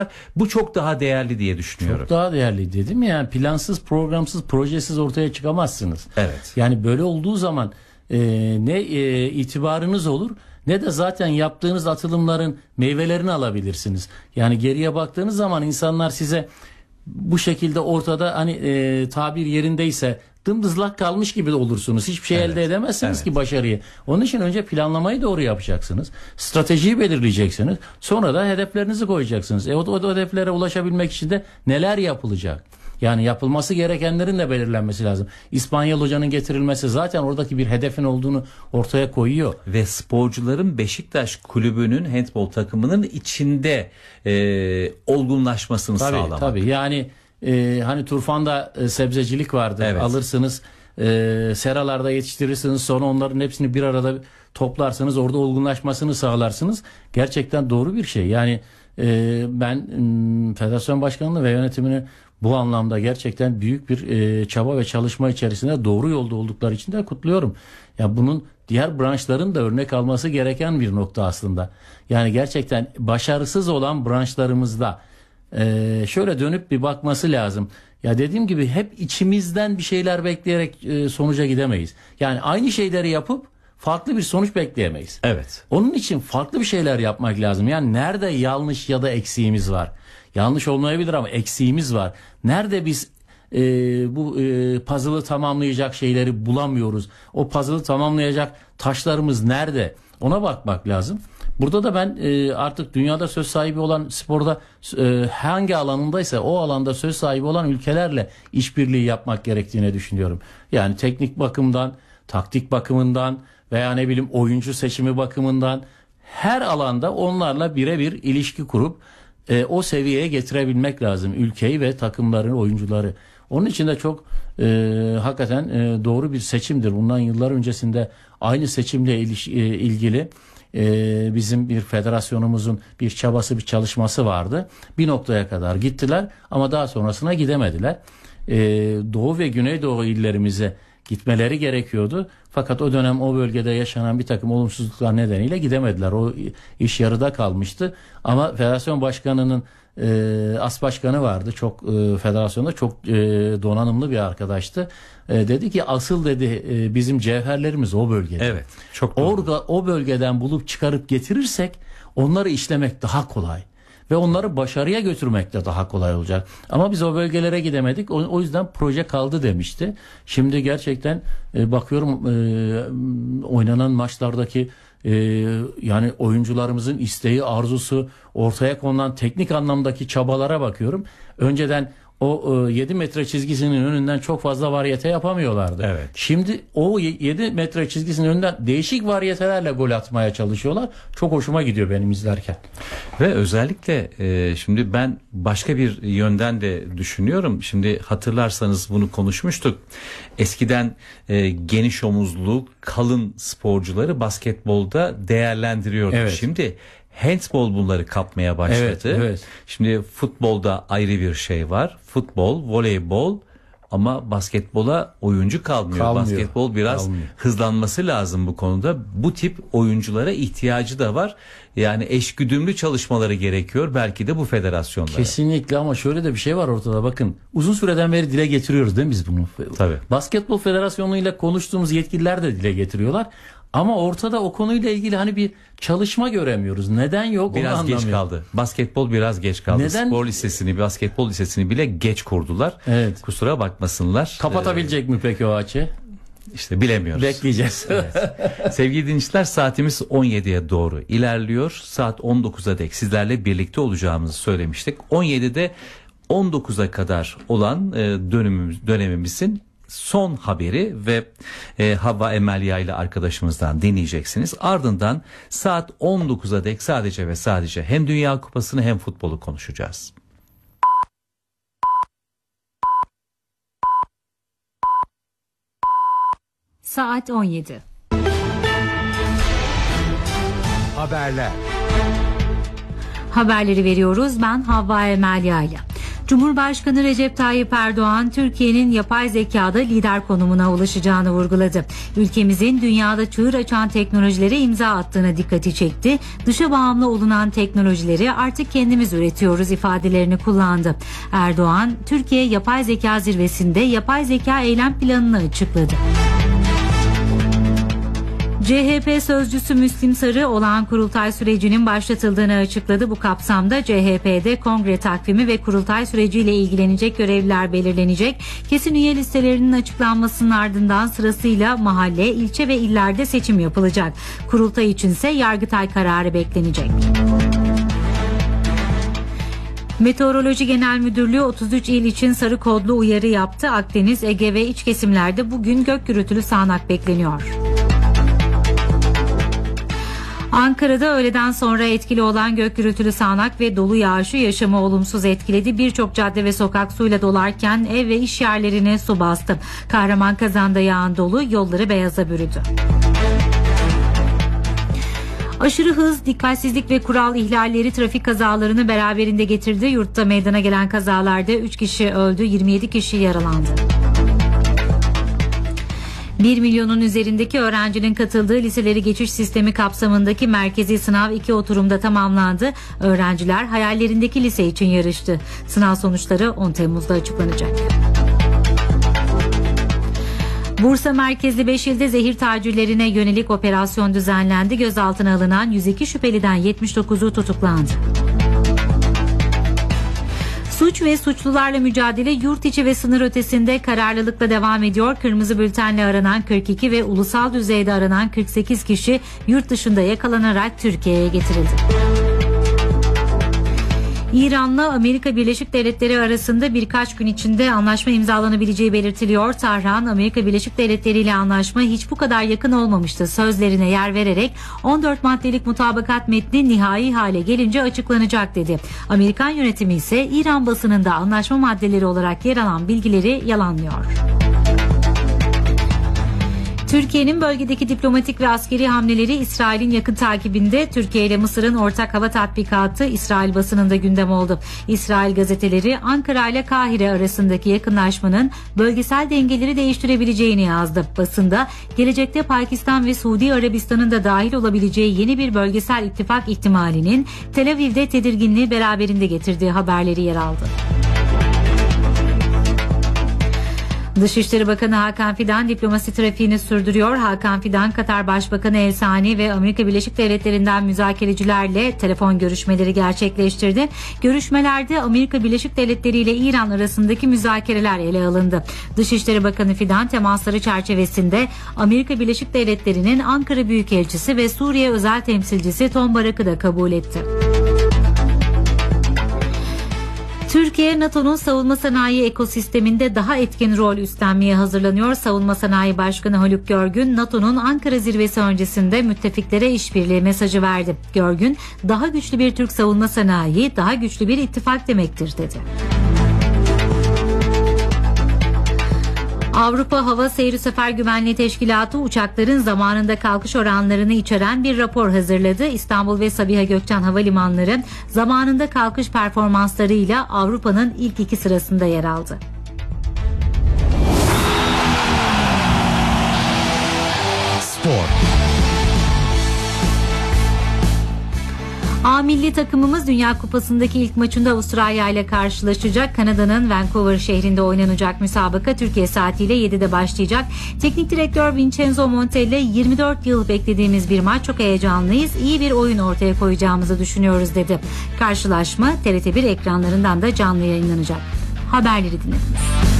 Bu çok daha değerli diye düşünüyorum. Çok daha değerli dedim ya, yani plansız, programsız, projesiz ortaya çıkamazsınız. Evet. Yani böyle olduğu zaman ne itibarınız olur, ne de zaten yaptığınız atılımların meyvelerini alabilirsiniz. Yani geriye baktığınız zaman insanlar size bu şekilde ortada, hani tabir yerindeyse dımdızlak kalmış gibi olursunuz. Hiçbir şey elde edemezsiniz ki başarıyı. Onun için önce planlamayı doğru yapacaksınız. Stratejiyi belirleyeceksiniz. Sonra da hedeflerinizi koyacaksınız. O hedeflere ulaşabilmek için de neler yapılacak? Yani yapılması gerekenlerin de belirlenmesi lazım. İspanyol hocanın getirilmesi zaten oradaki bir hedefin olduğunu ortaya koyuyor. Ve sporcuların Beşiktaş kulübünün handbol takımının içinde olgunlaşmasını sağlamak. Tabii yani hani Turfan'da sebzecilik vardı. Evet. Alırsınız, seralarda yetiştirirsiniz, sonra onların hepsini bir arada toplarsınız, orada olgunlaşmasını sağlarsınız. Gerçekten doğru bir şey. Yani ben federasyon başkanlığı ve yönetimini bu anlamda gerçekten büyük bir çaba ve çalışma içerisinde doğru yolda oldukları için de kutluyorum. Ya bunun diğer branşların da örnek alması gereken bir nokta aslında. Yani gerçekten başarısız olan branşlarımızda şöyle dönüp bir bakması lazım. Ya dediğim gibi hep içimizden bir şeyler bekleyerek sonuca gidemeyiz. Yani aynı şeyleri yapıp farklı bir sonuç bekleyemeyiz. Evet. Onun için farklı bir şeyler yapmak lazım. Yani nerede yanlış ya da eksiğimiz var? Yanlış olmayabilir ama eksiğimiz var. Nerede biz bu puzzle'ı tamamlayacak şeyleri bulamıyoruz? O puzzle'ı tamamlayacak taşlarımız nerede? Ona bakmak lazım. Burada da ben artık dünyada söz sahibi olan, sporda hangi alanındaysa o alanda söz sahibi olan ülkelerle işbirliği yapmak gerektiğini düşünüyorum. Yani teknik bakımdan, taktik bakımından veya ne bileyim oyuncu seçimi bakımından her alanda onlarla birebir ilişki kurup o seviyeye getirebilmek lazım ülkeyi ve takımların oyuncuları. Onun için de çok hakikaten doğru bir seçimdir. Bundan yıllar öncesinde aynı seçimle ilgili bizim bir federasyonumuzun bir çabası, bir çalışması vardı. Bir noktaya kadar gittiler ama daha sonrasına gidemediler. Doğu ve Güneydoğu illerimize gitmeleri gerekiyordu. Fakat o dönem o bölgede yaşanan bir takım olumsuzluklar nedeniyle gidemediler. O iş yarıda kalmıştı. Ama federasyon başkanının as başkanı vardı. Çok federasyonda çok donanımlı bir arkadaştı. Dedi ki asıl dedi bizim cevherlerimiz o bölgede. Evet. Çok orada o bölgeden bulup çıkarıp getirirsek onları işlemek daha kolay. Ve onları başarıya götürmek de daha kolay olacak. Ama biz o bölgelere gidemedik. O yüzden proje kaldı demişti. Şimdi gerçekten bakıyorum oynanan maçlardaki yani oyuncularımızın isteği, arzusu, ortaya konulan teknik anlamdaki çabalara bakıyorum. Önceden o 7 metre çizgisinin önünden çok fazla varyete yapamıyorlardı. Evet. Şimdi o 7 metre çizgisinin önünden değişik varyetelerle gol atmaya çalışıyorlar. Çok hoşuma gidiyor benim izlerken. Ve özellikle şimdi ben başka bir yönden de düşünüyorum. Şimdi hatırlarsanız bunu konuşmuştuk. Eskiden geniş omuzlu, kalın sporcuları basketbolda değerlendiriyorduk. Evet. Şimdi handbol bunları kapmaya başladı. Evet, evet. Şimdi futbolda ayrı bir şey var. Futbol, voleybol ama basketbola oyuncu kalmıyor. Basketbol biraz hızlanması lazım bu konuda. Bu tip oyunculara ihtiyacı da var. Yani eşgüdümlü çalışmaları gerekiyor belki de bu federasyonlara. Kesinlikle ama şöyle de bir şey var ortada, bakın. Uzun süreden beri dile getiriyoruz değil mi biz bunu? Tabii. Basketbol Federasyonu ile konuştuğumuz yetkililer de dile getiriyorlar. Ama ortada o konuyla ilgili hani bir çalışma göremiyoruz. Neden yok? Biraz geç kaldı. Basketbol biraz geç kaldı. Neden? Spor lisesini, basketbol lisesini bile geç kurdular. Evet. Kusura bakmasınlar. Kapatabilecek mi peki o açı? İşte bilemiyoruz. Bekleyeceğiz. Evet. Sevgili dinleyiciler, saatimiz 17'ye doğru ilerliyor. Saat 19'a dek sizlerle birlikte olacağımızı söylemiştik. 17'de 19'a kadar olan dönemimizin son haberi ve Havva Emelya ile arkadaşımızdan dinleyeceksiniz. Ardından saat 19'a dek sadece ve sadece hem Dünya Kupası'nı hem futbolu konuşacağız. Saat 17. Haberler. Haberleri veriyoruz. Ben Havva Emelya ile. Cumhurbaşkanı Recep Tayyip Erdoğan, Türkiye'nin yapay zekada lider konumuna ulaşacağını vurguladı. Ülkemizin dünyada çığır açan teknolojilere imza attığına dikkati çekti. Dışa bağımlı olunan teknolojileri artık kendimiz üretiyoruz ifadelerini kullandı. Erdoğan, Türkiye Yapay Zeka Zirvesi'nde yapay zeka eylem planını açıkladı. CHP sözcüsü Müslim Sarı olağan kurultay sürecinin başlatıldığını açıkladı. Bu kapsamda CHP'de kongre takvimi ve kurultay süreciyle ilgilenecek görevliler belirlenecek. Kesin üye listelerinin açıklanmasının ardından sırasıyla mahalle, ilçe ve illerde seçim yapılacak. Kurultay içinse Yargıtay kararı beklenecek. Meteoroloji Genel Müdürlüğü 33 il için sarı kodlu uyarı yaptı. Akdeniz, Ege ve iç kesimlerde bugün gök gürültülü sağanak bekleniyor. Ankara'da öğleden sonra etkili olan gök gürültülü sağanak ve dolu yağışı yaşamı olumsuz etkiledi. Birçok cadde ve sokak suyla dolarken ev ve iş yerlerine su bastı. Kahramanmaraş'ta yağan dolu yolları beyaza bürüdü. Aşırı hız, dikkatsizlik ve kural ihlalleri trafik kazalarını beraberinde getirdi. Yurtta meydana gelen kazalarda 3 kişi öldü, 27 kişi yaralandı. 1 milyonun üzerindeki öğrencinin katıldığı liseleri geçiş sistemi kapsamındaki merkezi sınav 2 oturumda tamamlandı. Öğrenciler hayallerindeki lise için yarıştı. Sınav sonuçları 10 Temmuz'da açıklanacak. Bursa merkezli 5 ilde zehir tacirlerine yönelik operasyon düzenlendi. Gözaltına alınan 102 şüpheliden 79'u tutuklandı. Suç ve suçlularla mücadele yurt içi ve sınır ötesinde kararlılıkla devam ediyor. Kırmızı bültenle aranan 42 ve ulusal düzeyde aranan 48 kişi yurt dışında yakalanarak Türkiye'ye getirildi. İran'la Amerika Birleşik Devletleri arasında birkaç gün içinde anlaşma imzalanabileceği belirtiliyor. Tahran, Amerika Birleşik Devletleri ile anlaşma hiç bu kadar yakın olmamıştı sözlerine yer vererek 14 maddelik mutabakat metni nihai hale gelince açıklanacak dedi. Amerikan yönetimi ise İran basınında anlaşma maddeleri olarak yer alan bilgileri yalanlıyor. Türkiye'nin bölgedeki diplomatik ve askeri hamleleri İsrail'in yakın takibinde. Türkiye ile Mısır'ın ortak hava tatbikatı İsrail basınında gündem oldu. İsrail gazeteleri Ankara ile Kahire arasındaki yakınlaşmanın bölgesel dengeleri değiştirebileceğini yazdı. Basında gelecekte Pakistan ve Suudi Arabistan'ın da dahil olabileceği yeni bir bölgesel ittifak ihtimalinin Tel Aviv'de tedirginliği beraberinde getirdiği haberleri yer aldı. Dışişleri Bakanı Hakan Fidan diplomasi trafiğini sürdürüyor. Hakan Fidan, Katar Başbakanı El Sani ve Amerika Birleşik Devletleri'nden müzakerecilerle telefon görüşmeleri gerçekleştirdi. Görüşmelerde Amerika Birleşik Devletleri ile İran arasındaki müzakereler ele alındı. Dışişleri Bakanı Fidan temasları çerçevesinde Amerika Birleşik Devletleri'nin Ankara Büyükelçisi ve Suriye Özel Temsilcisi Tom Barak'ı da kabul etti. Türkiye, NATO'nun savunma sanayi ekosisteminde daha etkin rol üstlenmeye hazırlanıyor. Savunma Sanayi Başkanı Haluk Görgün, NATO'nun Ankara zirvesi öncesinde müttefiklere işbirliği mesajı verdi. Görgün, daha güçlü bir Türk savunma sanayi, daha güçlü bir ittifak demektir dedi. Avrupa Hava Seyri Sefer Güvenliği Teşkilatı uçakların zamanında kalkış oranlarını içeren bir rapor hazırladı. İstanbul ve Sabiha Gökçen havalimanları zamanında kalkış performanslarıyla Avrupa'nın ilk 2 sırasında yer aldı. Spor. A milli takımımız Dünya Kupası'ndaki ilk maçında Avustralya ile karşılaşacak. Kanada'nın Vancouver şehrinde oynanacak müsabaka Türkiye saatiyle 7'de başlayacak. Teknik direktör Vincenzo Montella, 24 yıl beklediğimiz bir maç, çok heyecanlıyız, iyi bir oyun ortaya koyacağımızı düşünüyoruz dedi. Karşılaşma TRT1 ekranlarından da canlı yayınlanacak. Haberleri dinlediniz.